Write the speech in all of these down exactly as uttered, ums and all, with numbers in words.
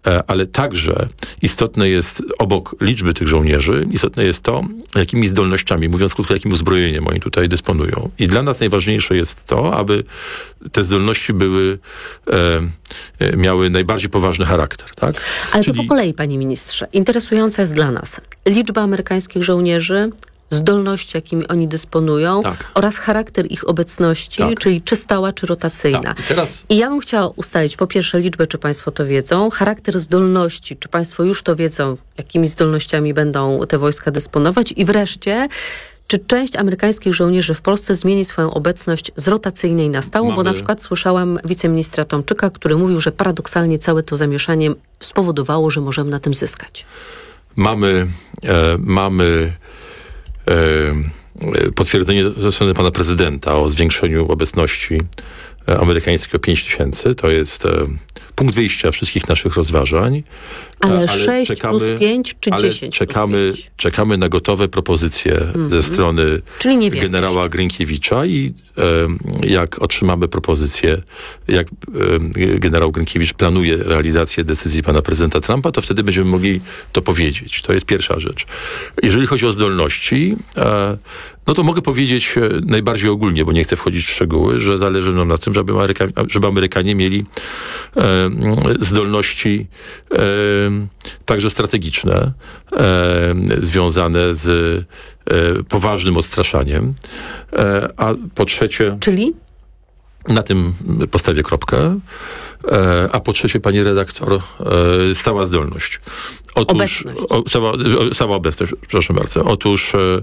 ale także istotne jest, obok liczby tych żołnierzy, istotne jest to, jakimi zdolnościami, mówiąc krótko, jakim uzbrojeniem oni tutaj dysponują. I dla nas najważniejsze jest to, aby te zdolności były, e, miały najbardziej poważny charakter. Tak? Ale Czyli... to po kolei, panie ministrze. Interesująca jest dla nas liczba amerykańskich żołnierzy, zdolności, jakimi oni dysponują, tak, oraz charakter ich obecności, tak, czyli czy stała, czy rotacyjna. Tak. I, teraz... I ja bym chciała ustalić po pierwsze liczbę, czy państwo to wiedzą, charakter zdolności, czy państwo już to wiedzą, jakimi zdolnościami będą te wojska dysponować, i wreszcie, czy część amerykańskich żołnierzy w Polsce zmieni swoją obecność z rotacyjnej na stałą, Mamy... bo na przykład słyszałam wiceministra Tomczyka, który mówił, że paradoksalnie całe to zamieszanie spowodowało, że możemy na tym zyskać. Mamy, e, mamy potwierdzenie ze strony pana prezydenta o zwiększeniu obecności amerykańskiej o pięć tysięcy. To jest punkt wyjścia wszystkich naszych rozważań. Ale, ale sześć czekamy, plus pięć czy ale dziesięć czekamy, plus pięć? Czekamy na gotowe propozycje mm-hmm. ze strony generała Grynkiewicza i e, jak otrzymamy propozycję, jak e, generał Grynkiewicz planuje realizację decyzji pana prezydenta Trumpa, to wtedy będziemy mogli to powiedzieć. To jest pierwsza rzecz. Jeżeli chodzi o zdolności, e, no to mogę powiedzieć najbardziej ogólnie, bo nie chcę wchodzić w szczegóły, że zależy nam na tym, żeby, Ameryka, żeby Amerykanie mieli e, zdolności e, także strategiczne, e, związane z e, poważnym odstraszaniem. E, a po trzecie... Czyli? Na tym postawię kropkę. E, a po trzecie, pani redaktor, e, stała zdolność. Otóż, o, stała, stała obecność, przepraszam bardzo. Otóż e,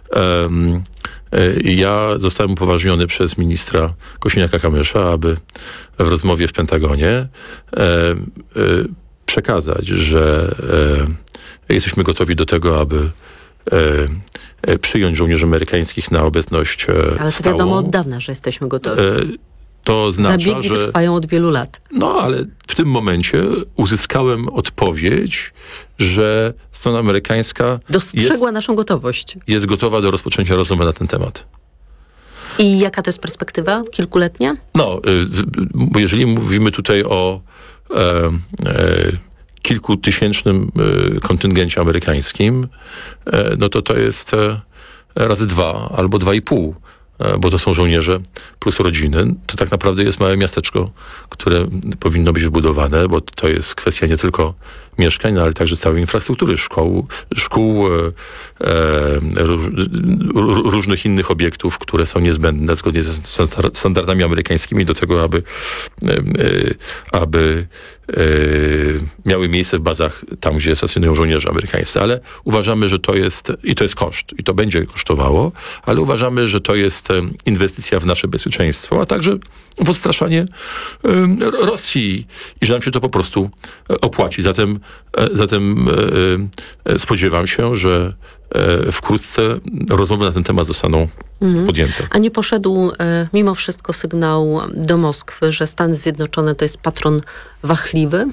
e, ja zostałem upoważniony przez ministra Kosiniaka-Kamysza, aby w rozmowie w Pentagonie e, e, przekazać, że e, jesteśmy gotowi do tego, aby e, przyjąć żołnierzy amerykańskich na obecność e, Ale to stałą. wiadomo od dawna, że jesteśmy gotowi. E, To oznacza, Zabiegi że... trwają od wielu lat. No, ale w tym momencie uzyskałem odpowiedź, że strona amerykańska dostrzegła jest, naszą gotowość. Jest gotowa do rozpoczęcia rozmowy na ten temat. I jaka to jest perspektywa? Kilkuletnia? No, bo jeżeli mówimy tutaj o e, e, kilkutysięcznym e, kontyngencie amerykańskim, e, no to to jest e, razy dwa albo dwa i pół. Bo to są żołnierze plus rodziny, to tak naprawdę jest małe miasteczko, które powinno być wbudowane, bo to jest kwestia nie tylko mieszkań, no, ale także całej infrastruktury, szkoł, szkół, e, róż, różnych innych obiektów, które są niezbędne zgodnie ze standardami amerykańskimi do tego, aby, e, aby e, miały miejsce w bazach tam, gdzie stacjonują żołnierze amerykańscy. Ale uważamy, że to jest, i to jest koszt, i to będzie kosztowało, ale uważamy, że to jest inwestycja w nasze bezpieczeństwo, a także w odstraszanie e, Rosji i że nam się to po prostu opłaci. Zatem, e, zatem e, spodziewam się, że e, wkrótce rozmowy na ten temat zostaną mhm. podjęte. A nie poszedł e, mimo wszystko sygnał do Moskwy, że Stany Zjednoczone to jest patron wachliwy?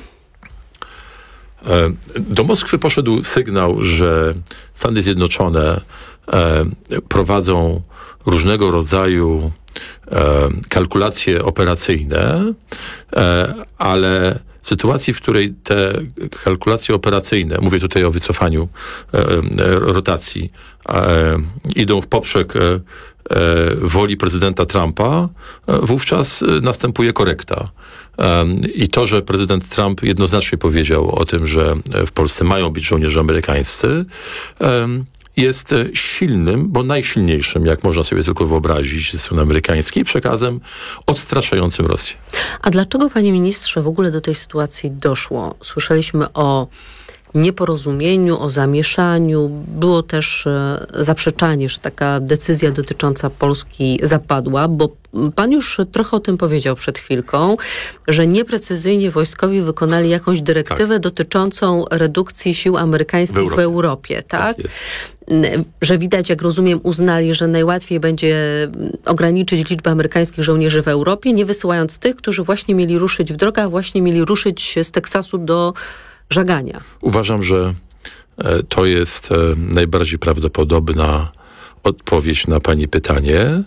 E, do Moskwy poszedł sygnał, że Stany Zjednoczone e, prowadzą różnego rodzaju e, kalkulacje operacyjne, e, ale w sytuacji, w której te kalkulacje operacyjne, mówię tutaj o wycofaniu e, e, rotacji, e, idą w poprzek e, e, woli prezydenta Trumpa, e, wówczas następuje korekta. E, I to, że prezydent Trump jednoznacznie powiedział o tym, że w Polsce mają być żołnierze amerykańscy, e, jest silnym, bo najsilniejszym, jak można sobie tylko wyobrazić, ze strony amerykańskiej, przekazem odstraszającym Rosję. A dlaczego, panie ministrze, w ogóle do tej sytuacji doszło? Słyszeliśmy o nieporozumieniu, o zamieszaniu. Było też e, zaprzeczanie, że taka decyzja dotycząca Polski zapadła, bo pan już trochę o tym powiedział przed chwilką, że nieprecyzyjnie wojskowi wykonali jakąś dyrektywę tak. dotyczącą redukcji sił amerykańskich w Europie, w Europie tak? tak że widać, jak rozumiem, uznali, że najłatwiej będzie ograniczyć liczbę amerykańskich żołnierzy w Europie, nie wysyłając tych, którzy właśnie mieli ruszyć w drogę, a właśnie mieli ruszyć z Teksasu do żagania. Uważam, że to jest najbardziej prawdopodobna odpowiedź na pani pytanie.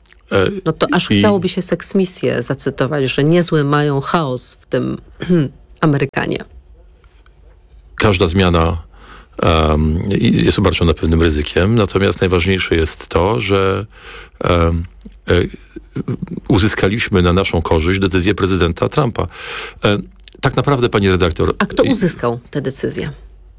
No to aż I... chciałoby się seksmisję zacytować, że niezły mają chaos w tym Amerykanie? Każda zmiana um, jest obarczona pewnym ryzykiem, natomiast najważniejsze jest to, że um, e, uzyskaliśmy na naszą korzyść decyzję prezydenta Trumpa. E, tak naprawdę, pani redaktor... A kto uzyskał tę decyzję?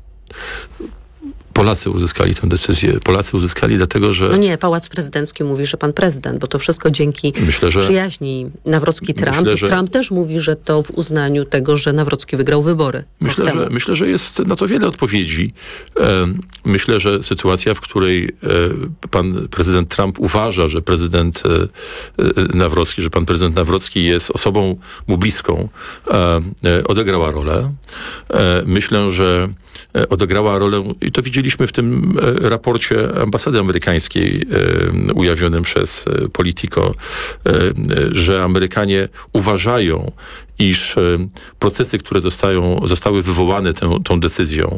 Polacy uzyskali tę decyzję. Polacy uzyskali dlatego, że... No nie, Pałac Prezydencki mówi, że pan prezydent, bo to wszystko dzięki myślę, że, przyjaźni Nawrocki-Trump. Myślę, że, Trump też mówi, że to w uznaniu tego, że Nawrocki wygrał wybory. Myślę, że, myślę, że jest na to wiele odpowiedzi. Myślę, że sytuacja, w której pan prezydent Trump uważa, że prezydent Nawrocki, że pan prezydent Nawrocki jest osobą mu bliską, odegrała rolę. Myślę, że odegrała rolę, i to widzieliśmy w tym raporcie ambasady amerykańskiej ujawnionym przez Politico, że Amerykanie uważają, iż procesy, które zostają, zostały wywołane tą, tą decyzją,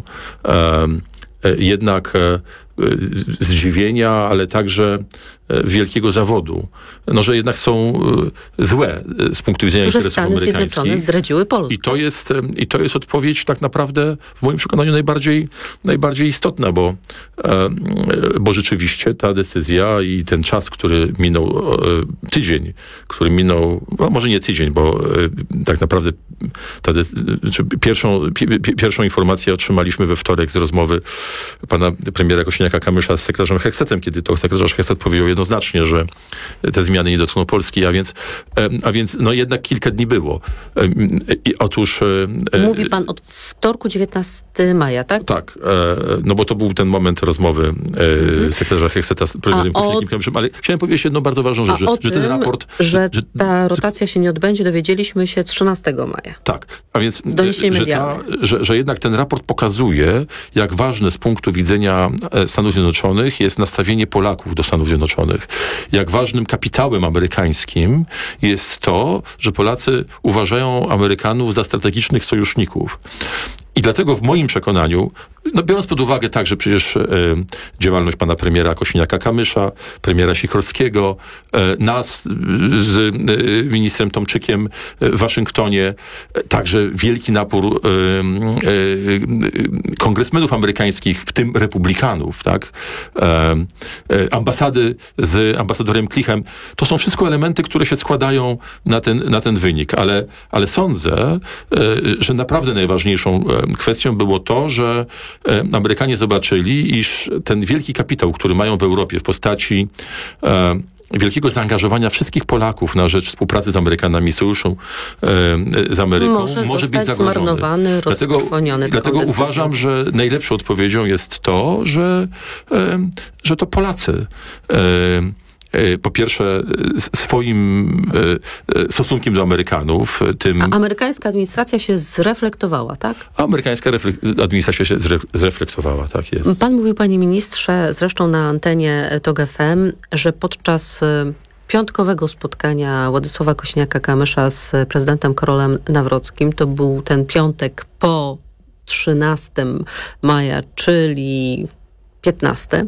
jednak zdziwienia, ale także wielkiego zawodu, no, że jednak są złe z punktu widzenia że interesów Stany amerykańskich. Zjednoczone zdradziły Polskę. I to jest, i to jest odpowiedź tak naprawdę w moim przekonaniu najbardziej, najbardziej istotna, bo, bo rzeczywiście ta decyzja i ten czas, który minął, tydzień, który minął, no może nie tydzień, bo tak naprawdę ta decy- pierwszą, pi- pierwszą informację otrzymaliśmy we wtorek z rozmowy pana premiera Kosiniaka-Kamysza z sekretarzem Hexetem, kiedy to sekretarz Hexet powiedział jednoznacznie, że te zmiany nie dotkną Polski, a więc, a więc no jednak kilka dni było. I otóż... Mówi pan od wtorku dziewiętnastego maja, tak? Tak, no bo to był ten moment rozmowy mhm. sekretarza Hexeta z prezydentem Kosiniakiem Kamyszem, ale chciałem powiedzieć jedną bardzo ważną rzecz, że, o tym, że ten raport... Że, że ta rotacja się nie odbędzie, dowiedzieliśmy się trzynastego maja. Tak, a więc z doniesień że, ta, że, że jednak ten raport pokazuje, jak ważne z punktu widzenia Stanów Zjednoczonych jest nastawienie Polaków do Stanów Zjednoczonych. Jak ważnym kapitałem amerykańskim jest to, że Polacy uważają Amerykanów za strategicznych sojuszników. I dlatego w moim przekonaniu, no biorąc pod uwagę także przecież e, działalność pana premiera Kosiniaka-Kamysza, premiera Sikorskiego, e, nas z e, ministrem Tomczykiem w Waszyngtonie, e, także wielki napór e, e, kongresmenów amerykańskich, w tym republikanów, tak? E, e, ambasady z ambasadorem Klichem, to są wszystko elementy, które się składają na ten, na ten wynik, ale, ale sądzę, e, że naprawdę najważniejszą kwestią było to, że Amerykanie zobaczyli, iż ten wielki kapitał, który mają w Europie w postaci e, wielkiego zaangażowania wszystkich Polaków na rzecz współpracy z Amerykanami, sojuszu e, z Ameryką, może, może być zagrożony. Zmarnowany, dlatego dlatego decyzją. uważam, że najlepszą odpowiedzią jest to, że, e, że to Polacy e, po pierwsze swoim stosunkiem do Amerykanów. Tym... A amerykańska administracja się zreflektowała, tak? A amerykańska reflek- administracja się zre- zreflektowała, tak jest. Pan mówił, panie ministrze, zresztą na antenie Tok F M, że podczas piątkowego spotkania Władysława Kosiniaka-Kamysza z prezydentem Karolem Nawrockim, to był ten piątek po trzynastego maja, czyli piętnastego,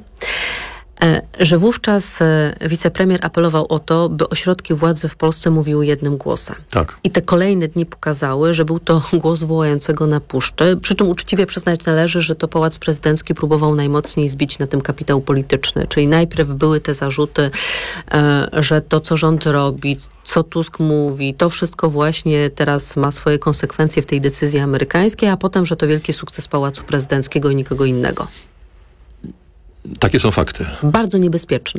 że wówczas wicepremier apelował o to, by ośrodki władzy w Polsce mówiły jednym głosem. Tak. I te kolejne dni pokazały, że był to głos wołającego na puszczy. Przy czym uczciwie przyznać należy, że to Pałac Prezydencki próbował najmocniej zbić na tym kapitał polityczny. Czyli najpierw były te zarzuty, że to, co rząd robi, co Tusk mówi, to wszystko właśnie teraz ma swoje konsekwencje w tej decyzji amerykańskiej, a potem, że to wielki sukces Pałacu Prezydenckiego i nikogo innego. Takie są fakty. Bardzo niebezpieczne.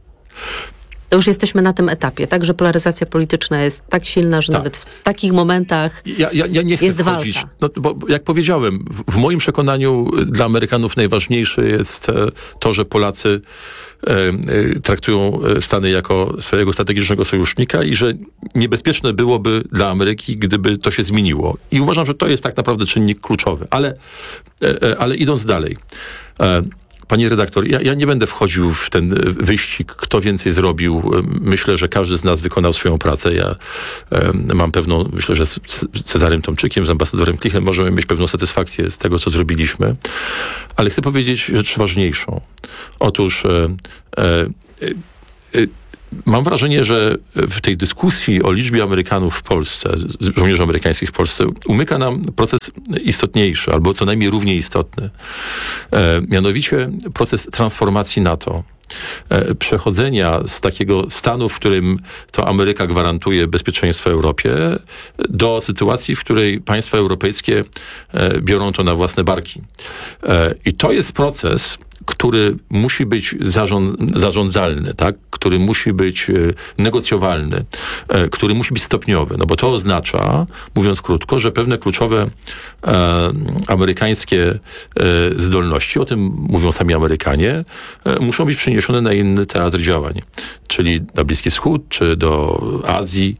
To już jesteśmy na tym etapie, tak? Że polaryzacja polityczna jest tak silna, że tak. nawet w takich momentach ja, ja, ja nie chcę jest wchodzić. Walka. No, bo jak powiedziałem, w, w moim przekonaniu dla Amerykanów najważniejsze jest to, że Polacy e, e, traktują Stany jako swojego strategicznego sojusznika i że niebezpieczne byłoby dla Ameryki, gdyby to się zmieniło. I uważam, że to jest tak naprawdę czynnik kluczowy. Ale, e, ale idąc dalej... E, Panie redaktor, ja, ja nie będę wchodził w ten wyścig, kto więcej zrobił. Myślę, że każdy z nas wykonał swoją pracę. Ja um, mam pewną, myślę, że z Cezarym Tomczykiem, z ambasadorem Klichem możemy mieć pewną satysfakcję z tego, co zrobiliśmy. Ale chcę powiedzieć rzecz ważniejszą. Otóż e, e, e, mam wrażenie, że w tej dyskusji o liczbie Amerykanów w Polsce, żołnierzy amerykańskich w Polsce, umyka nam proces istotniejszy, albo co najmniej równie istotny. E, mianowicie proces transformacji NATO. E, przechodzenia z takiego stanu, w którym to Ameryka gwarantuje bezpieczeństwo Europie, do sytuacji, w której państwa europejskie e, biorą to na własne barki. E, I to jest proces, który musi być zarząd, zarządzalny, tak? Który musi być e, negocjowalny, e, który musi być stopniowy. No bo to oznacza, mówiąc krótko, że pewne kluczowe e, amerykańskie e, zdolności, o tym mówią sami Amerykanie, e, muszą być przeniesione na inny teatr działań. Czyli na Bliski Wschód, czy do Azji,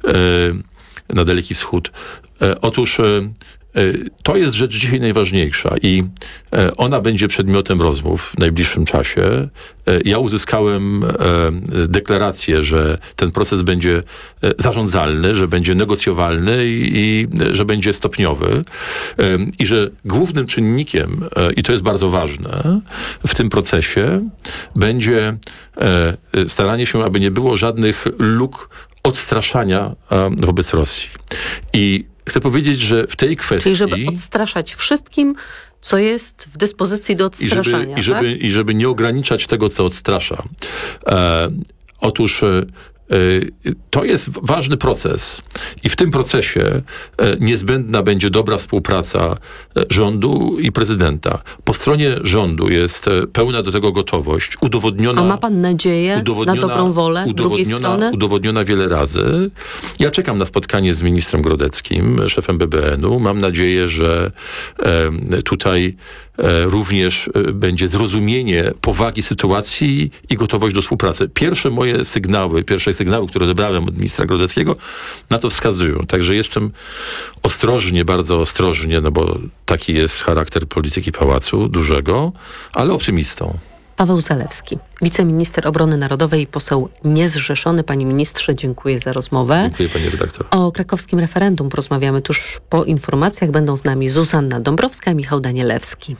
e, na Daleki Wschód. E, otóż e, to jest rzecz dzisiaj najważniejsza i ona będzie przedmiotem rozmów w najbliższym czasie. Ja uzyskałem deklarację, że ten proces będzie zarządzalny, że będzie negocjowalny i, i że będzie stopniowy i że głównym czynnikiem, i to jest bardzo ważne, w tym procesie będzie staranie się, aby nie było żadnych luk odstraszania wobec Rosji. I chcę powiedzieć, że w tej kwestii... Czyli żeby odstraszać wszystkim, co jest w dyspozycji do odstraszania. I żeby, i żeby, tak? i żeby nie ograniczać tego, co odstrasza. E, otóż e, to jest ważny proces i w tym procesie e, niezbędna będzie dobra współpraca rządu i prezydenta. Po stronie rządu jest e, pełna do tego gotowość, udowodniona... A ma pan nadzieję na dobrą wolę drugiej strony? Udowodniona wiele razy. Ja czekam na spotkanie z ministrem Grodeckim, szefem B B N u. Mam nadzieję, że e, tutaj e, również e, będzie zrozumienie powagi sytuacji i gotowość do współpracy. Pierwsze moje sygnały, pierwsze sygnały, które odebrałem od ministra Grodeckiego, na to wskazują. Także jestem ostrożnie, bardzo ostrożnie, no bo taki jest charakter polityki pałacu, dużego, ale optymistą. Paweł Zalewski, wiceminister obrony narodowej i poseł niezrzeszony. Panie ministrze, dziękuję za rozmowę. Dziękuję, pani redaktor. O krakowskim referendum porozmawiamy tuż po informacjach. Będą z nami Zuzanna Dąbrowska i Michał Danielewski.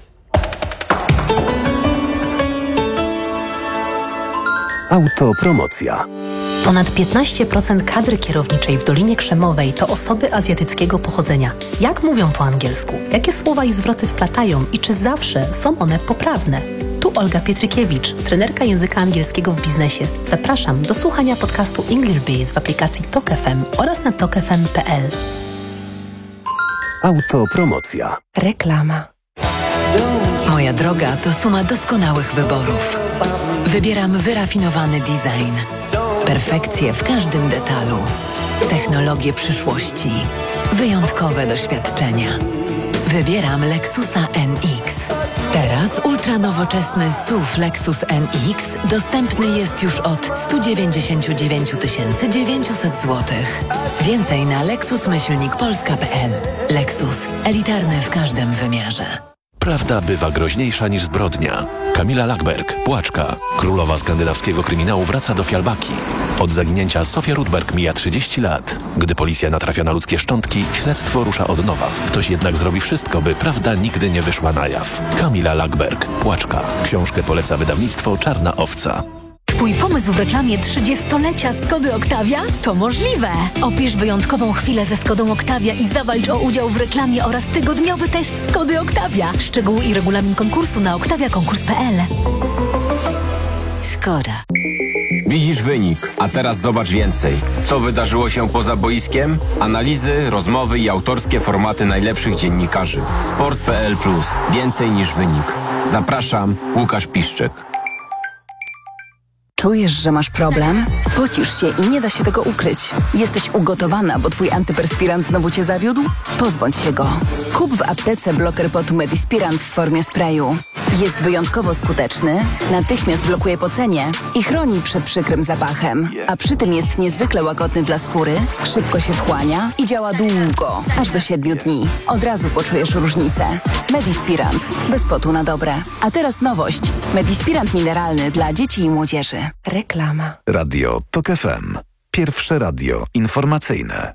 Autopromocja. Ponad piętnaście procent kadry kierowniczej w Dolinie Krzemowej to osoby azjatyckiego pochodzenia. Jak mówią po angielsku? Jakie słowa i zwroty wplatają? I czy zawsze są one poprawne? Tu Olga Pietrykiewicz, trenerka języka angielskiego w biznesie. Zapraszam do słuchania podcastu English Biz w aplikacji Tok F M oraz na tok f m kropka p l. Autopromocja. Reklama. Moja droga to suma doskonałych wyborów. Wybieram wyrafinowany design. Perfekcję w każdym detalu. Technologie przyszłości. Wyjątkowe doświadczenia. Wybieram Lexusa N X. Teraz ultranowoczesny S U V Lexus N X dostępny jest już od sto dziewięćdziesiąt dziewięć tysięcy dziewięćset złotych. Więcej na lexus myślnik polska kropka p l. Lexus. Elitarny w każdym wymiarze. Prawda bywa groźniejsza niż zbrodnia. Kamila Lackberg, Płaczka, królowa skandynawskiego kryminału, wraca do Fialbaki. Od zaginięcia Sofia Rudberg mija trzydzieści lat. Gdy policja natrafia na ludzkie szczątki, śledztwo rusza od nowa. Ktoś jednak zrobi wszystko, by prawda nigdy nie wyszła na jaw. Kamila Lackberg, Płaczka. Książkę poleca wydawnictwo Czarna Owca. Twój pomysł w reklamie trzydziestolecia Skody Octavia? To możliwe! Opisz wyjątkową chwilę ze Skodą Octavia i zawalcz o udział w reklamie oraz tygodniowy test Skody Octavia. Szczegóły i regulamin konkursu na octavia konkurs kropka p l. Skoda. Widzisz wynik, a teraz zobacz więcej. Co wydarzyło się poza boiskiem? Analizy, rozmowy i autorskie formaty najlepszych dziennikarzy. sport kropka p l plus. Więcej niż wynik. Zapraszam, Łukasz Piszczek. Czujesz, że masz problem? Pocisz się i nie da się tego ukryć. Jesteś ugotowana, bo twój antyperspirant znowu cię zawiódł? Pozbądź się go. Kup w aptece bloker potu Medispirant w formie sprayu. Jest wyjątkowo skuteczny, natychmiast blokuje pocenie i chroni przed przykrym zapachem. A przy tym jest niezwykle łagodny dla skóry, szybko się wchłania i działa długo, aż do siedmiu dni. Od razu poczujesz różnicę. Medispirant. Bez potu na dobre. A teraz nowość. Medispirant mineralny dla dzieci i młodzieży. Reklama. Radio Tok F M. Pierwsze radio informacyjne.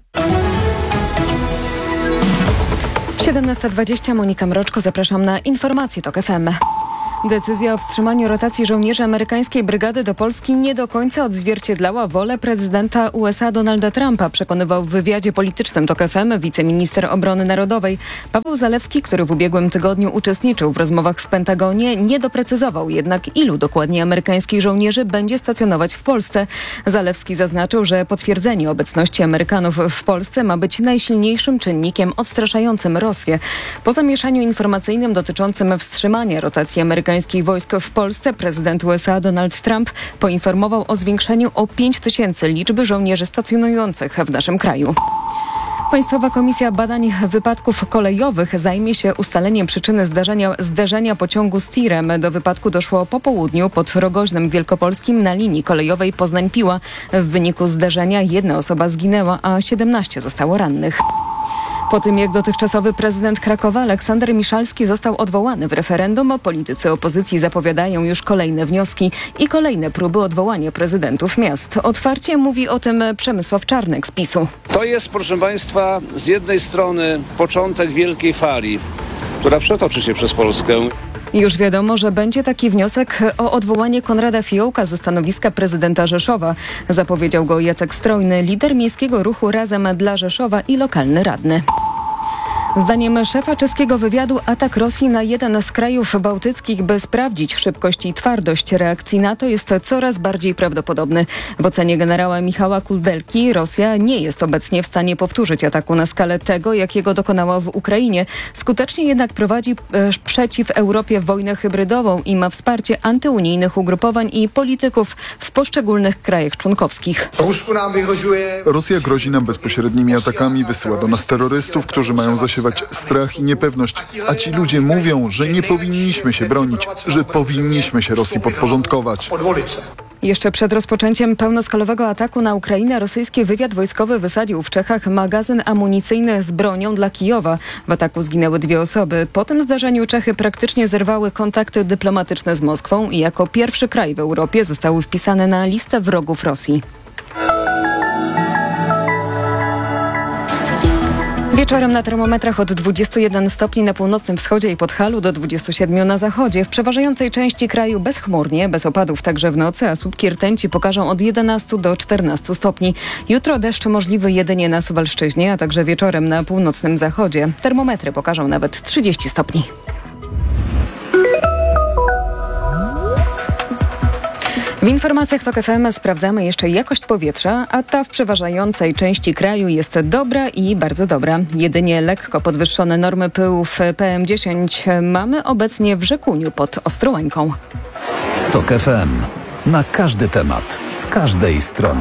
siedemnasta dwadzieścia, Monika Mroczko, zapraszam na informacje Tok F M. Decyzja o wstrzymaniu rotacji żołnierzy amerykańskiej brygady do Polski nie do końca odzwierciedlała wolę prezydenta U S A Donalda Trumpa, przekonywał w wywiadzie politycznym Tok F M wiceminister obrony narodowej. Paweł Zalewski, który w ubiegłym tygodniu uczestniczył w rozmowach w Pentagonie, nie doprecyzował jednak, ilu dokładnie amerykańskich żołnierzy będzie stacjonować w Polsce. Zalewski zaznaczył, że potwierdzenie obecności Amerykanów w Polsce ma być najsilniejszym czynnikiem odstraszającym Rosję. Po zamieszaniu informacyjnym dotyczącym wstrzymania rotacji amerykańskich wojsk w Polsce prezydent U S A Donald Trump poinformował o zwiększeniu o pięć tysięcy liczby żołnierzy stacjonujących w naszym kraju. Państwowa Komisja Badań Wypadków Kolejowych zajmie się ustaleniem przyczyny zdarzenia, zderzenia pociągu z tirem. Do wypadku doszło po południu pod Rogoźnem Wielkopolskim na linii kolejowej Poznań-Piła. W wyniku zdarzenia jedna osoba zginęła, a siedemnaście zostało rannych. Po tym, jak dotychczasowy prezydent Krakowa Aleksander Miszalski został odwołany w referendum, politycy opozycji zapowiadają już kolejne wnioski i kolejne próby odwołania prezydentów miast. Otwarcie mówi o tym Przemysław Czarnek z PiSu. To jest, proszę Państwa, z jednej strony początek wielkiej fali, która przetoczy się przez Polskę. Już wiadomo, że będzie taki wniosek o odwołanie Konrada Fiołka ze stanowiska prezydenta Rzeszowa. Zapowiedział go Jacek Strojny, lider miejskiego ruchu Razem dla Rzeszowa i lokalny radny. Zdaniem szefa czeskiego wywiadu atak Rosji na jeden z krajów bałtyckich, by sprawdzić szybkość i twardość reakcji NATO, jest coraz bardziej prawdopodobny. W ocenie generała Michała Kuldelki Rosja nie jest obecnie w stanie powtórzyć ataku na skalę tego, jakiego dokonała w Ukrainie. Skutecznie jednak prowadzi e, przeciw Europie wojnę hybrydową i ma wsparcie antyunijnych ugrupowań i polityków w poszczególnych krajach członkowskich. Rosja grozi nam bezpośrednimi atakami, wysyła do nas terrorystów, którzy mają zasiewać strach i niepewność, a ci ludzie mówią, że nie powinniśmy się bronić, że powinniśmy się Rosji podporządkować. Jeszcze przed rozpoczęciem pełnoskalowego ataku na Ukrainę rosyjski wywiad wojskowy wysadził w Czechach magazyn amunicyjny z bronią dla Kijowa. W ataku zginęły dwie osoby. Po tym zdarzeniu Czechy praktycznie zerwały kontakty dyplomatyczne z Moskwą i jako pierwszy kraj w Europie zostały wpisane na listę wrogów Rosji. Wieczorem na termometrach od dwudziestu jeden stopni na północnym wschodzie i Podhalu do dwudziestu siedmiu na zachodzie. W przeważającej części kraju bezchmurnie, bez opadów także w nocy, a słupki rtęci pokażą od jedenastu do czternastu stopni. Jutro deszcz możliwy jedynie na Suwalszczyźnie, a także wieczorem na północnym zachodzie. Termometry pokażą nawet trzydzieści stopni. W informacjach Tok F M sprawdzamy jeszcze jakość powietrza, a ta w przeważającej części kraju jest dobra i bardzo dobra. Jedynie lekko podwyższone normy pyłów P M dziesięć mamy obecnie w Rzekuniu pod Ostrołęką. Tok F M. Na każdy temat, z każdej strony.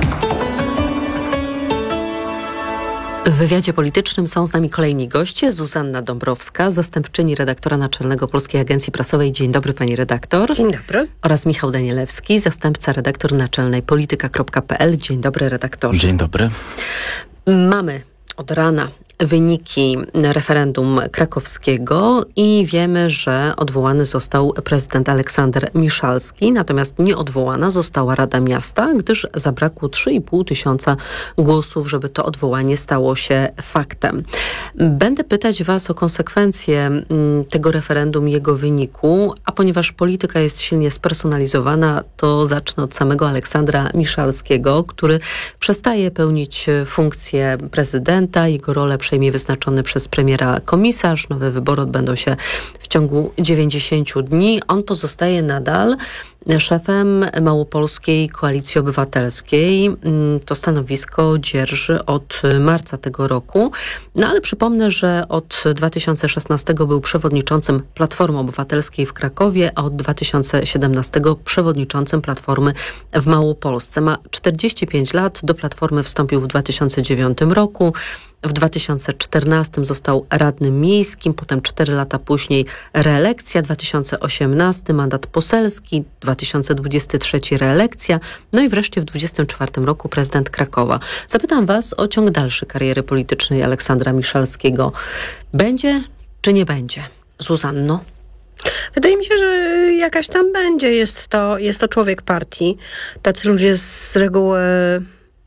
W wywiadzie politycznym są z nami kolejni goście. Zuzanna Dąbrowska, zastępczyni redaktora naczelnego Polskiej Agencji Prasowej. Dzień dobry, pani redaktor. Dzień dobry. Oraz Michał Danielewski, zastępca redaktor naczelnej polityka kropka p l. Dzień dobry, redaktorze. Dzień dobry. Mamy od rana wyniki referendum krakowskiego i wiemy, że odwołany został prezydent Aleksander Miszalski, natomiast nieodwołana została Rada Miasta, gdyż zabrakło trzy i pół tysiąca głosów, żeby to odwołanie stało się faktem. Będę pytać was o konsekwencje tego referendum i jego wyniku, a ponieważ polityka jest silnie spersonalizowana, to zacznę od samego Aleksandra Miszalskiego, który przestaje pełnić funkcję prezydenta. Jego rolę przejmie wyznaczony przez premiera komisarz. Nowe wybory odbędą się w ciągu dziewięćdziesięciu dni. On pozostaje nadal szefem Małopolskiej Koalicji Obywatelskiej. To stanowisko dzierży od marca tego roku. No ale przypomnę, że od dwa tysiące szesnastego był przewodniczącym Platformy Obywatelskiej w Krakowie, a od dwa tysiące siedemnastego przewodniczącym Platformy w Małopolsce. Ma czterdzieści pięć lat. Do Platformy wstąpił w dwa tysiące dziewiątym roku. W dwa tysiące czternastym został radnym miejskim, potem cztery lata później reelekcja, dwa tysiące osiemnasty mandat poselski, dwa tysiące dwudziesty trzeci reelekcja, no i wreszcie w dwudziestym czwartym roku prezydent Krakowa. Zapytam was o ciąg dalszy kariery politycznej Aleksandra Miszalskiego. Będzie czy nie będzie? Zuzanno? Wydaje mi się, że jakaś tam będzie. Jest to, jest to człowiek partii. Tacy ludzie z reguły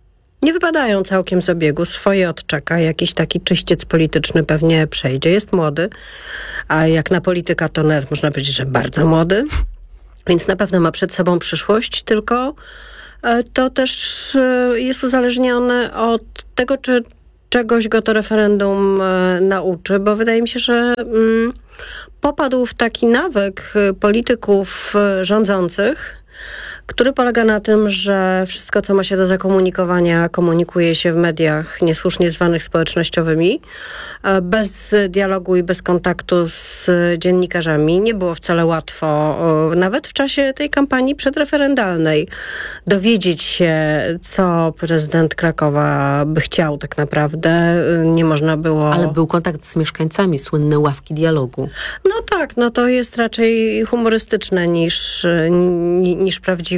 nie wypadają całkiem z obiegu. Swoje odczeka. Jakiś taki czyściec polityczny pewnie przejdzie. Jest młody, a jak na polityka to nawet można powiedzieć, że bardzo młody. Więc na pewno ma przed sobą przyszłość, tylko to też jest uzależnione od tego, czy czegoś go to referendum nauczy, bo wydaje mi się, że mm, popadł w taki nawyk polityków rządzących, który polega na tym, że wszystko, co ma się do zakomunikowania, komunikuje się w mediach niesłusznie zwanych społecznościowymi, bez dialogu i bez kontaktu z dziennikarzami. Nie było wcale łatwo, nawet w czasie tej kampanii przedreferendalnej, dowiedzieć się, co prezydent Krakowa by chciał tak naprawdę. Nie można było... Ale był kontakt z mieszkańcami, słynne ławki dialogu. No tak, no to jest raczej humorystyczne niż, niż prawdziwe.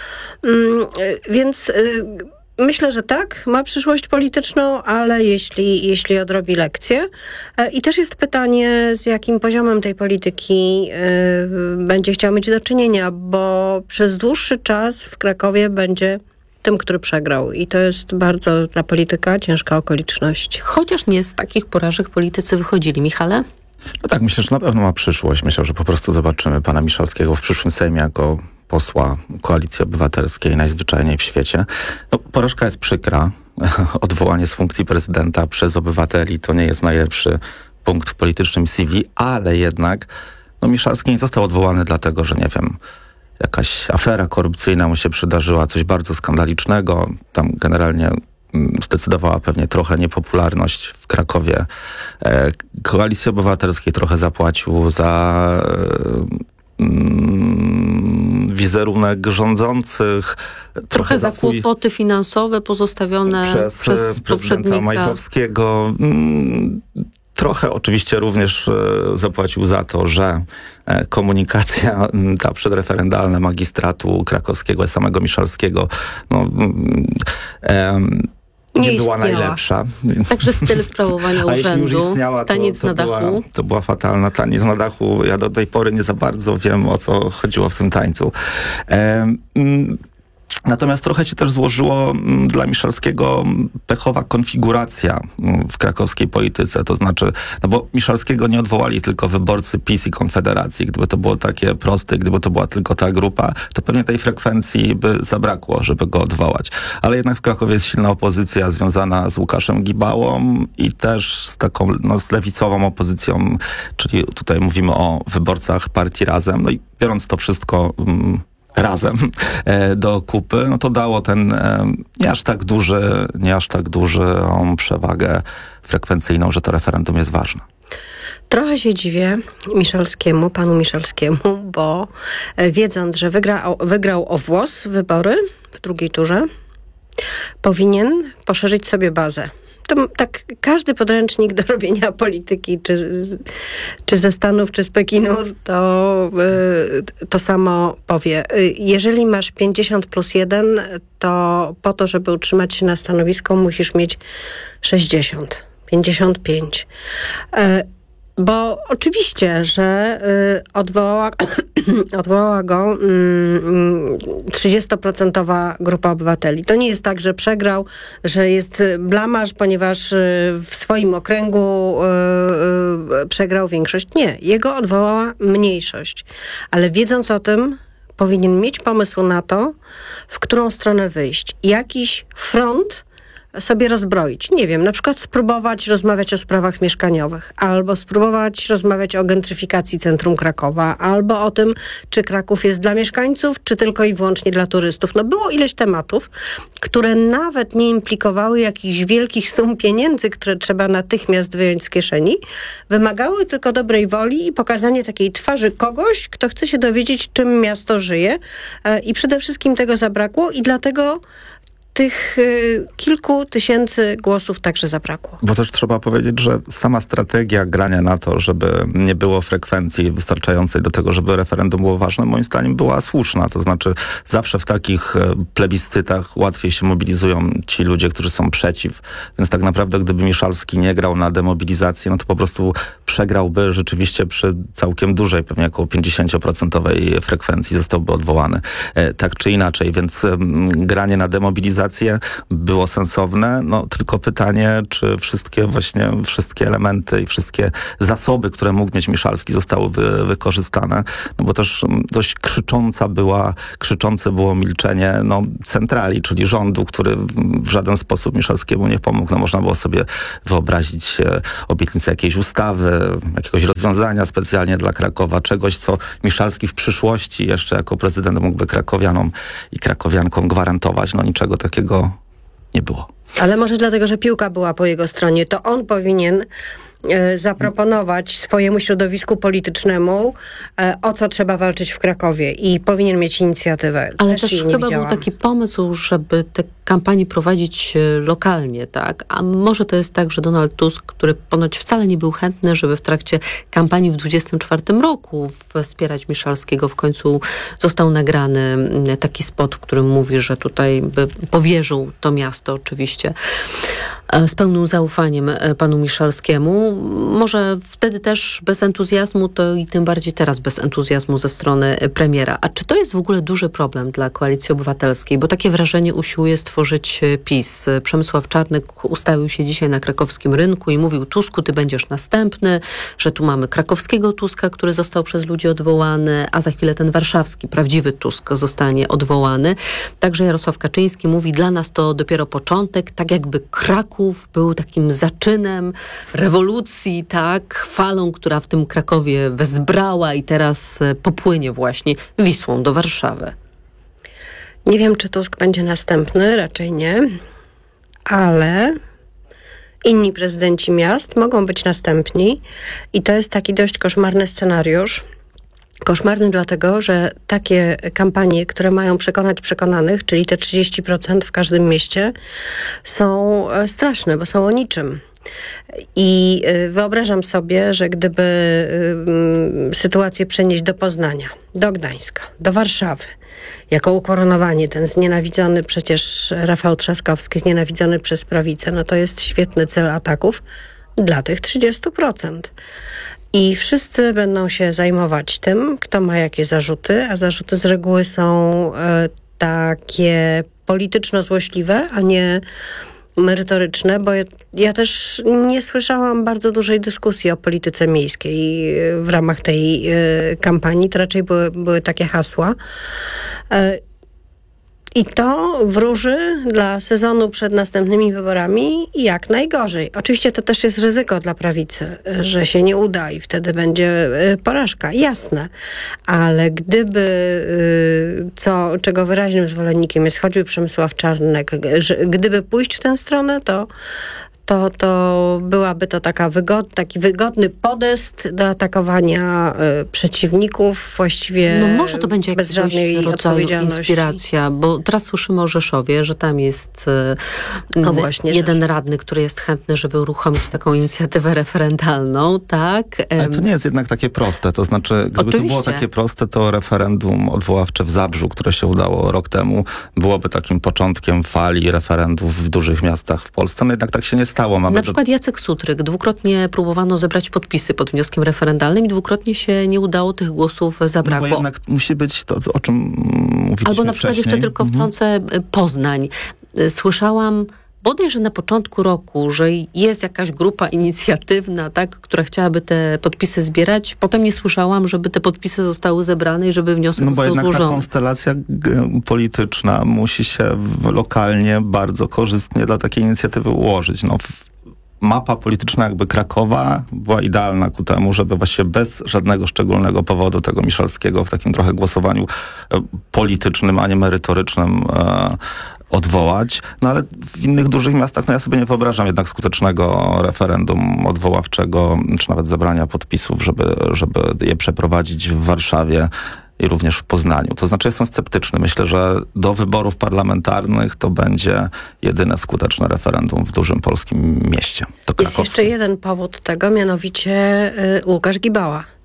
Więc myślę, że tak, ma przyszłość polityczną, ale jeśli, jeśli odrobi lekcję. I też jest pytanie, z jakim poziomem tej polityki będzie chciał mieć do czynienia, bo przez dłuższy czas w Krakowie będzie tym, który przegrał. I to jest bardzo dla polityka ciężka okoliczność. Chociaż nie z takich porażek politycy wychodzili. Michale? No tak, myślę, że na pewno ma przyszłość. Myślę, że po prostu zobaczymy pana Miszalskiego w przyszłym Sejmie jako posła Koalicji Obywatelskiej najzwyczajniej w świecie. No, porażka jest przykra. Odwołanie z funkcji prezydenta przez obywateli to nie jest najlepszy punkt w politycznym C V, ale jednak no, Miszalski nie został odwołany dlatego, że nie wiem, jakaś afera korupcyjna mu się przydarzyła, coś bardzo skandalicznego. Tam generalnie zdecydowała pewnie trochę niepopularność w Krakowie. E, Koalicji Obywatelskiej trochę zapłacił za e, mm, wizerunek rządzących. Trochę, trochę za swój... kłopoty finansowe pozostawione przez, przez poprzednika Majchrowskiego. Mm, Trochę oczywiście również e, zapłacił za to, że e, komunikacja m, ta przedreferendalna magistratu krakowskiego, samego Miszalskiego, no, e, nie, nie była najlepsza. Także styl sprawowania A jeśli już urzędu, istniała, taniec to, to na była, dachu. To była fatalna taniec na dachu. Ja do tej pory nie za bardzo wiem, o co chodziło w tym tańcu. E, m, Natomiast trochę się też złożyło m, dla Miszalskiego pechowa konfiguracja m, w krakowskiej polityce. To znaczy, no bo Miszalskiego nie odwołali tylko wyborcy PiS i Konfederacji. Gdyby to było takie proste, gdyby to była tylko ta grupa, to pewnie tej frekwencji by zabrakło, żeby go odwołać. Ale jednak w Krakowie jest silna opozycja związana z Łukaszem Gibałą i też z taką no, z lewicową opozycją, czyli tutaj mówimy o wyborcach partii Razem. No i biorąc to wszystko... M, razem e, do kupy, no to dało ten e, nie aż tak duży, nie aż tak dużą przewagę frekwencyjną, że to referendum jest ważne. Trochę się dziwię Miszalskiemu, panu Miszalskiemu, bo e, wiedząc, że wygra, o, wygrał o włos wybory w drugiej turze, powinien poszerzyć sobie bazę. To tak każdy podręcznik do robienia polityki, czy, czy ze Stanów, czy z Pekinu, to, to samo powie. Jeżeli masz pięćdziesiąt plus jeden, to po to, żeby utrzymać się na stanowisku, musisz mieć sześćdziesiąt, pięćdziesiąt pięć. Bo oczywiście, że y, odwołała, odwołała go trzydziestoprocentowa grupa obywateli. To nie jest tak, że przegrał, że jest blamaż, ponieważ y, w swoim okręgu y, y, przegrał większość. Nie, jego odwołała mniejszość. Ale wiedząc o tym, powinien mieć pomysł na to, w którą stronę wyjść. Jakiś front sobie rozbroić. Nie wiem, na przykład spróbować rozmawiać o sprawach mieszkaniowych, albo spróbować rozmawiać o gentryfikacji centrum Krakowa, albo o tym, czy Kraków jest dla mieszkańców, czy tylko i wyłącznie dla turystów. No było ileś tematów, które nawet nie implikowały jakichś wielkich sum pieniędzy, które trzeba natychmiast wyjąć z kieszeni. Wymagały tylko dobrej woli i pokazanie takiej twarzy kogoś, kto chce się dowiedzieć, czym miasto żyje. I przede wszystkim tego zabrakło i dlatego tych y, kilku tysięcy głosów także zabrakło. Bo też trzeba powiedzieć, że sama strategia grania na to, żeby nie było frekwencji wystarczającej do tego, żeby referendum było ważne, moim zdaniem była słuszna. To znaczy zawsze w takich plebiscytach łatwiej się mobilizują ci ludzie, którzy są przeciw. Więc tak naprawdę gdyby Miszalski nie grał na demobilizację, no to po prostu przegrałby rzeczywiście przy całkiem dużej, pewnie około pięćdziesięcioprocentowej frekwencji, zostałby odwołany. E, tak czy inaczej, więc m, granie na demobilizację było sensowne, no tylko pytanie, czy wszystkie właśnie, wszystkie elementy i wszystkie zasoby, które mógł mieć Miszalski, zostały wy, wykorzystane, no bo też m, dość krzycząca była, krzyczące było milczenie no, centrali, czyli rządu, który w żaden sposób Miszalskiemu nie pomógł. No, można było sobie wyobrazić e, obietnicę jakiejś ustawy, jakiegoś rozwiązania specjalnie dla Krakowa, czegoś, co Miszalski w przyszłości jeszcze jako prezydent mógłby krakowianom i krakowiankom gwarantować. No niczego takiego nie było. Ale może dlatego, że piłka była po jego stronie, to on powinien e, zaproponować swojemu środowisku politycznemu, e, o co trzeba walczyć w Krakowie i powinien mieć inicjatywę. Ale też, też jej nie chyba widziałam. był taki pomysł, żeby te kampanii prowadzić e, lokalnie, tak? A może to jest tak, że Donald Tusk, który ponoć wcale nie był chętny, żeby w trakcie kampanii w dwudziestym czwartym roku wspierać Miszalskiego, w końcu został nagrany m, taki spot, w którym mówi, że tutaj by powierzył to miasto oczywiście e, z pełnym zaufaniem e, panu Miszalskiemu. Może wtedy też bez entuzjazmu, to i tym bardziej teraz bez entuzjazmu ze strony e, premiera. A czy to jest w ogóle duży problem dla Koalicji Obywatelskiej? Bo takie wrażenie usiłuje stworzyć e, PiS. Przemysław Czarnek ustawił się dzisiaj na krakowskim rynku i mówił: Tusku, ty będziesz następny, że tu mamy krakowskiego Tuska, który został przez ludzi odwołany, a za chwilę ten warszawski, prawdziwy Tusk zostanie odwołany. Także Jarosław Kaczyński mówi: dla nas to dopiero początek, tak jakby Kraków był takim zaczynem rewolucji, tak, falą, która w tym Krakowie wezbrała i teraz popłynie właśnie Wisłą do Warszawy. Nie wiem, czy Tusk będzie następny, raczej nie, ale inni prezydenci miast mogą być następni i to jest taki dość koszmarny scenariusz. Koszmarny dlatego, że takie kampanie, które mają przekonać przekonanych, czyli te trzydzieści procent w każdym mieście, są straszne, bo są o niczym. I wyobrażam sobie, że gdyby y, sytuację przenieść do Poznania, do Gdańska, do Warszawy, jako ukoronowanie, ten znienawidzony przecież Rafał Trzaskowski, znienawidzony przez prawicę, no to jest świetny cel ataków dla tych trzydziestu procent. I wszyscy będą się zajmować tym, kto ma jakie zarzuty, a zarzuty z reguły są e, takie polityczno-złośliwe, a nie merytoryczne, bo ja, ja też nie słyszałam bardzo dużej dyskusji o polityce miejskiej w ramach tej e, kampanii. To raczej były, były takie hasła. E, I to wróży dla sezonu przed następnymi wyborami jak najgorzej. Oczywiście to też jest ryzyko dla prawicy, że się nie uda i wtedy będzie porażka, jasne. Ale gdyby, co, czego wyraźnym zwolennikiem jest choćby Przemysław Czarnek, że gdyby pójść w tę stronę, to to, to byłaby to taka wygod, taki wygodny podest do atakowania y, przeciwników właściwie no może to będzie bez jakiegoś żadnej rodzaju odpowiedzialności. inspiracja, bo teraz słyszymy o Rzeszowie, że tam jest y, no właśnie, jeden Rzeszów. radny, który jest chętny, żeby uruchomić taką inicjatywę referendalną, tak? Ale to nie jest jednak takie proste, to znaczy gdyby Oczywiście. to było takie proste, to referendum odwoławcze w Zabrzu, które się udało rok temu, byłoby takim początkiem fali referendów w dużych miastach w Polsce. No jednak tak się nie stało. Mamy Na do... przykład Jacek Sutryk. Dwukrotnie próbowano zebrać podpisy pod wnioskiem referendalnym i dwukrotnie się nie udało, tych głosów zabrakło. No bo jednak musi być to, o czym mówiliśmy Albo na przykład wcześniej. jeszcze tylko wtrącę mhm. Poznań. Słyszałam bodajże na początku roku, że jest jakaś grupa inicjatywna, tak, która chciałaby te podpisy zbierać. Potem nie słyszałam, żeby te podpisy zostały zebrane i żeby wniosek No bo został jednak złożony. ta konstelacja g- polityczna musi się w, lokalnie bardzo korzystnie dla takiej inicjatywy ułożyć. No, w, mapa polityczna jakby Krakowa była idealna ku temu, żeby właściwie bez żadnego szczególnego powodu tego Miszalskiego w takim trochę głosowaniu e, politycznym, a nie merytorycznym e, odwołać. No ale w innych dużych miastach, no ja sobie nie wyobrażam jednak skutecznego referendum odwoławczego, czy nawet zebrania podpisów, żeby, żeby je przeprowadzić w Warszawie i również w Poznaniu. To znaczy jestem sceptyczny. Myślę, że do wyborów parlamentarnych to będzie jedyne skuteczne referendum w dużym polskim mieście. To jest jeszcze jeden powód tego, mianowicie y, Łukasz Gibała.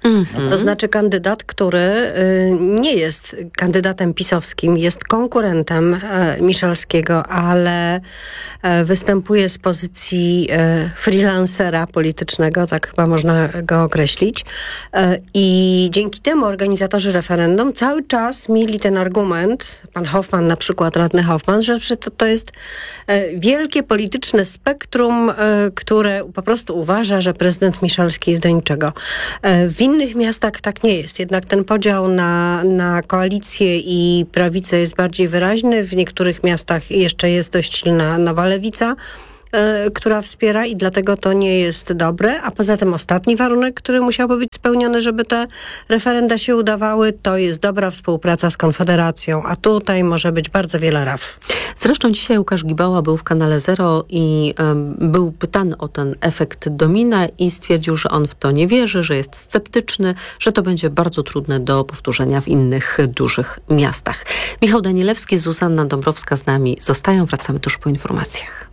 Mm-hmm. To znaczy kandydat, który y, nie jest kandydatem pisowskim, jest konkurentem y, Miszalskiego, ale y, występuje z pozycji y, freelancera politycznego, tak chyba można go określić. Y, I dzięki temu organizatorzy referendum cały czas mieli ten argument, pan Hoffman na przykład, radny Hoffman, że to, to jest y, wielkie polityczne spektrum, y, które po prostu uważa, że prezydent Miszalski jest do niczego. Y, w innych miastach tak nie jest. Jednak ten podział na, na koalicję i prawicę jest bardziej wyraźny. W niektórych miastach jeszcze jest dość silna nowa lewica, y, która wspiera i dlatego to nie jest dobre. A poza tym ostatni warunek, który musiałby być spełniony, żeby te referenda się udawały, to jest dobra współpraca z Konfederacją. A tutaj może być bardzo wiele raf. Zresztą dzisiaj Łukasz Gibała był w Kanale Zero i um, był pytany o ten efekt domina i stwierdził, że on w to nie wierzy, że jest sceptyczny, że to będzie bardzo trudne do powtórzenia w innych dużych miastach. Michał Danielewski, Zuzanna Dąbrowska z nami zostają. Wracamy tuż po informacjach.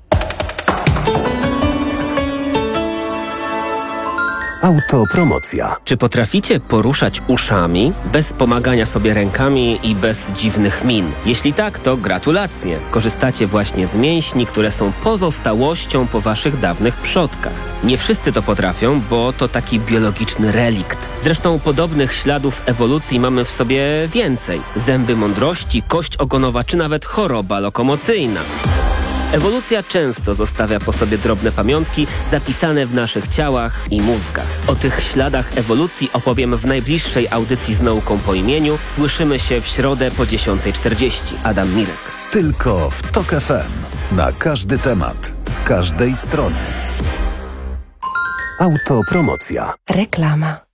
Autopromocja. Czy potraficie poruszać uszami bez pomagania sobie rękami i bez dziwnych min? Jeśli tak, to gratulacje. Korzystacie właśnie z mięśni, które są pozostałością po waszych dawnych przodkach. Nie wszyscy to potrafią, bo to taki biologiczny relikt. Zresztą podobnych śladów ewolucji mamy w sobie więcej. Zęby mądrości, kość ogonowa czy nawet choroba lokomocyjna. Ewolucja często zostawia po sobie drobne pamiątki zapisane w naszych ciałach i mózgach. O tych śladach ewolucji opowiem w najbliższej audycji z nauką po imieniu. Słyszymy się w środę po dziesiątej czterdzieści. Adam Mirek. Tylko w Tok F M. Na każdy temat, z każdej strony. Autopromocja. Reklama.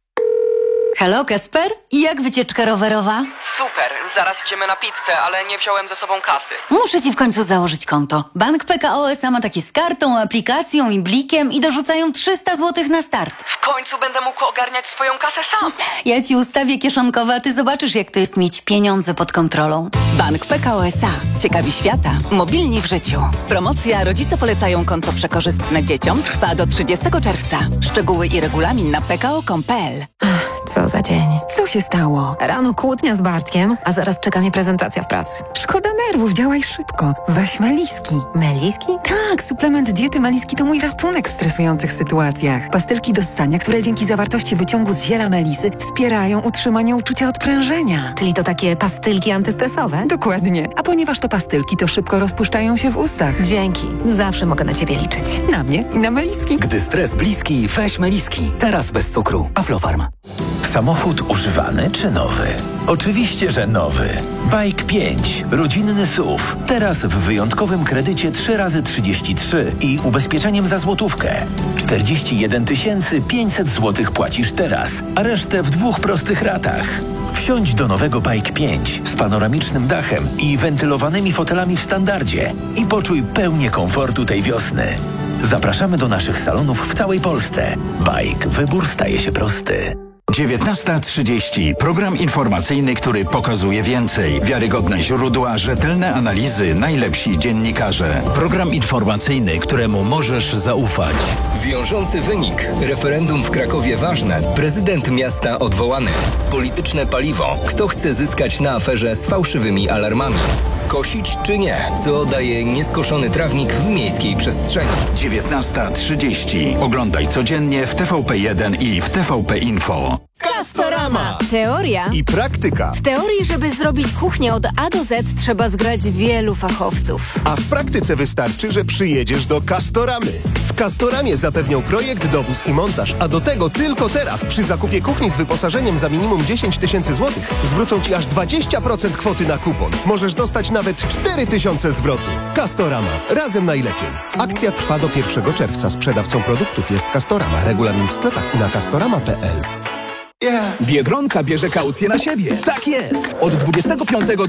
Halo, Kacper? Jak wycieczka rowerowa? Super, zaraz idziemy na pizzę, ale nie wziąłem ze sobą kasy. Muszę ci w końcu założyć konto. Bank P K O S A ma takie z kartą, aplikacją i blikiem i dorzucają trzysta złotych na start. W końcu będę mógł ogarniać swoją kasę sam. Ja ci ustawię kieszonkowe, a ty zobaczysz, jak to jest mieć pieniądze pod kontrolą. Bank P K O S A. Ciekawi świata. Mobilni w życiu. Promocja Rodzice polecają konto przekorzystne dzieciom trwa do trzydziestego czerwca. Szczegóły i regulamin na p k o kropka com kropka p l. Co za dzień. Co się stało? Rano kłótnia z Bartkiem, a zaraz czeka mnie prezentacja w pracy. Szkoda nerwów, działaj szybko. Weź Meliski. Meliski? Tak, suplement diety Meliski to mój ratunek w stresujących sytuacjach. Pastylki do ssania, które dzięki zawartości wyciągu z ziela melisy wspierają utrzymanie uczucia odprężenia. Czyli to takie pastylki antystresowe? Dokładnie. A ponieważ to pastylki, to szybko rozpuszczają się w ustach. Dzięki. Zawsze mogę na ciebie liczyć. Na mnie i na Meliski. Gdy stres bliski, weź Meliski. Teraz bez cukru. Aflofarm. Samochód używany czy nowy? Oczywiście, że nowy. Bike pięć. Rodzinny S U V. Teraz w wyjątkowym kredycie trzy razy trzydzieści trzy i ubezpieczeniem za złotówkę. czterdzieści jeden tysięcy pięćset złotych płacisz teraz, a resztę w dwóch prostych ratach. Wsiądź do nowego Bike pięć z panoramicznym dachem i wentylowanymi fotelami w standardzie i poczuj pełnię komfortu tej wiosny. Zapraszamy do naszych salonów w całej Polsce. Bike. Wybór staje się prosty. dziewiętnasta trzydzieści. Program informacyjny, który pokazuje więcej. Wiarygodne źródła, rzetelne analizy, najlepsi dziennikarze. Program informacyjny, któremu możesz zaufać. Wiążący wynik. Referendum w Krakowie ważne. Prezydent miasta odwołany. Polityczne paliwo. Kto chce zyskać na aferze z fałszywymi alarmami? Kosić czy nie? Co daje nieskoszony trawnik w miejskiej przestrzeni? dziewiętnasta trzydzieści. Oglądaj codziennie w T V P jeden i w T V P Info. Castorama. Teoria i praktyka. W teorii, żeby zrobić kuchnię od A do Z, trzeba zgrać wielu fachowców. A w praktyce wystarczy, że przyjedziesz do Castoramy. W Castoramie zapewnią projekt, dowóz i montaż, a do tego tylko teraz przy zakupie kuchni z wyposażeniem za minimum dziesięć tysięcy złotych zwrócą Ci aż dwadzieścia procent kwoty na kupon. Możesz dostać nawet cztery tysiące zwrotu. Castorama. Razem najlepiej. Akcja trwa do pierwszego czerwca. Sprzedawcą produktów jest Castorama. Regulamin w sklepach i na castorama kropka p l. Yeah. Biedronka bierze kaucję na siebie. Tak jest! Od dwudziestego piątego do